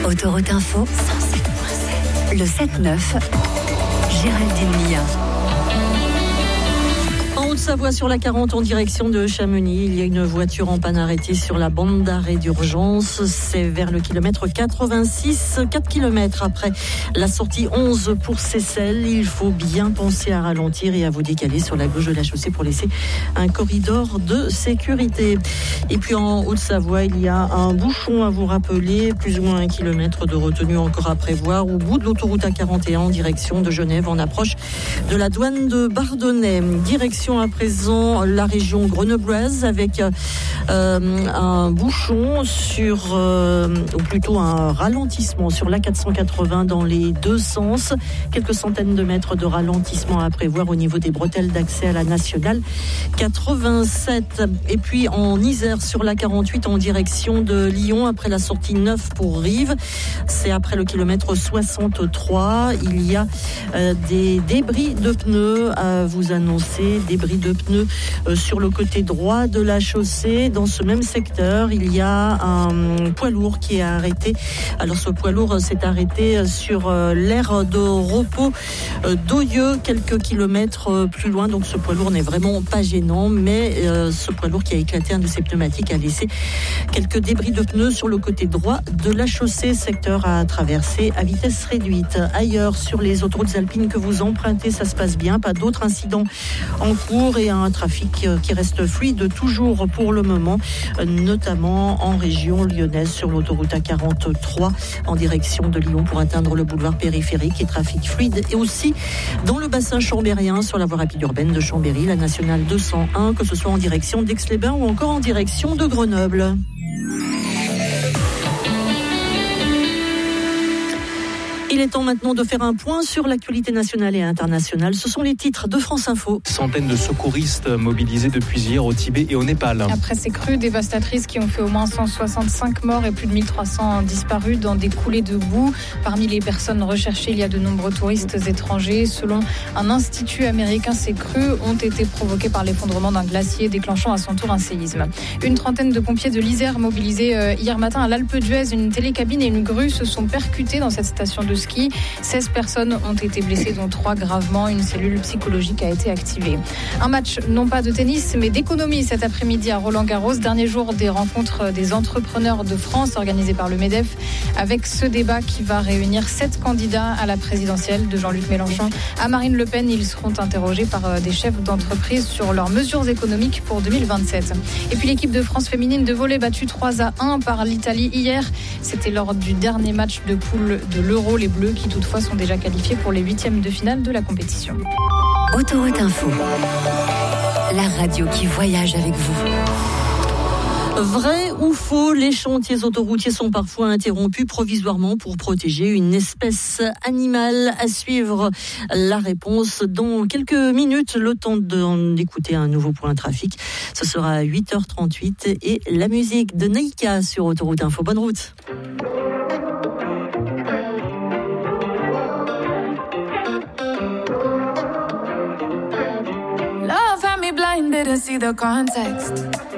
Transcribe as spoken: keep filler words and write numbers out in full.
Autoroute Info, cent sept virgule sept. Le sept neuf, Géraldine Mia. En Haute-Savoie, sur la quarante, en direction de Chamonix, il y a une voiture en panne arrêtée sur la bande d'arrêt d'urgence. C'est vers le kilomètre quatre-vingt-six, quatre kilomètres après la sortie onze pour Seyssel. Il faut bien penser à ralentir et à vous décaler sur la gauche de la chaussée pour laisser un corridor de sécurité. Et puis en Haute-Savoie, il y a un bouchon à vous rappeler, plus ou moins un kilomètre de retenue encore à prévoir au bout de l'autoroute A quarante et un en direction de Genève, en approche de la douane de Bardonnay. Direction à présent la région grenobloise avec euh, un bouchon sur, euh, ou plutôt un ralentissement sur l'A quatre cent quatre-vingts dans les deux sens. Quelques centaines de mètres de ralentissement à prévoir au niveau des bretelles d'accès à la nationale quatre-vingt-sept. Et puis en Isère sur l'A quarante-huit en direction de Lyon après la sortie neuf pour Rives. C'est après le kilomètre soixante-trois. Il y a euh, des débris de pneus à vous annoncer. Débris de pneus euh, sur le côté droit de la chaussée. Dans ce même secteur, il y a un poids lourd qui est arrêté. Alors ce poids lourd s'est arrêté sur euh, l'aire de repos euh, d'Oyeux, quelques kilomètres euh, plus loin. Donc ce poids lourd n'est vraiment pas gênant, mais euh, ce poids lourd qui a éclaté un de ses pneumatiques a laissé quelques débris de pneus sur le côté droit de la chaussée, secteur à traverser à vitesse réduite. Ailleurs, sur les autoroutes alpines que vous empruntez, ça se passe bien, pas d'autres incidents en cours et un trafic qui reste fluide toujours pour le moment, notamment en région lyonnaise sur l'autoroute A quarante-trois en direction de Lyon pour atteindre le boulevard périphérique, et trafic fluide et aussi dans le bassin chambérien sur la voie rapide urbaine de Chambéry, la nationale deux cent un, que ce soit en direction d'Aix-les-Bains ou encore en direction de Grenoble. Il est temps maintenant de faire un point sur l'actualité nationale et internationale. Ce sont les titres de France Info. Centaines de secouristes mobilisés depuis hier au Tibet et au Népal. Après ces crues dévastatrices qui ont fait au moins cent soixante-cinq morts et plus de mille trois cents disparus dans des coulées de boue. Parmi les personnes recherchées, il y a de nombreux touristes étrangers. Selon un institut américain, ces crues ont été provoquées par l'effondrement d'un glacier déclenchant à son tour un séisme. Une trentaine de pompiers de l'Isère mobilisés hier matin à l'Alpe d'Huez. Une télécabine et une grue se sont percutées dans cette station de ski. seize personnes ont été blessées, dont trois gravement. Une cellule psychologique a été activée. Un match, non pas de tennis, mais d'économie cet après-midi à Roland-Garros. Dernier jour des rencontres des entrepreneurs de France organisées par le MEDEF, avec ce débat qui va réunir sept candidats à la présidentielle, de Jean-Luc Mélenchon à Marine Le Pen. Ils seront interrogés par des chefs d'entreprise sur leurs mesures économiques pour deux mille vingt-sept. Et puis l'équipe de France féminine de volley battue trois à un par l'Italie hier. C'était lors du dernier match de poule de l'Euro. Les Bleus qui toutefois sont déjà qualifiés pour les huitièmes de finale de la compétition. Autoroute Info, la radio qui voyage avec vous. Vrai ou faux, les chantiers autoroutiers sont parfois interrompus provisoirement pour protéger une espèce animale. À suivre la réponse dans quelques minutes, le temps de, d'écouter un nouveau point trafic. Ce sera à huit heures trente-huit et la musique de Naïka sur Autoroute Info. Bonne route. Love had me blinded and see the context.